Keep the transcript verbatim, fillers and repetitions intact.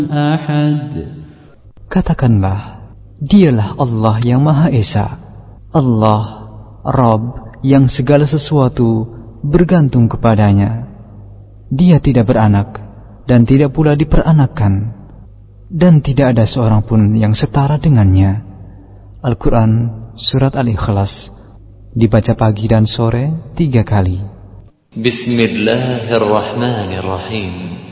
أحد. Katakanlah, dialah Allah yang Maha Esa, Allah, Rabb yang segala sesuatu bergantung kepadanya. Dia tidak beranak dan tidak pula diperanakkan, dan tidak ada seorang pun yang setara dengannya. Al-Quran Surat Al-Ikhlas, dibaca pagi dan sore tiga kali. Bismillahirrahmanirrahim.